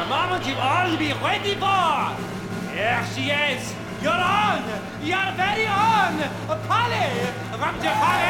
the moment you all be ready for. Here she is, your own, your very own, Polly, from Japan.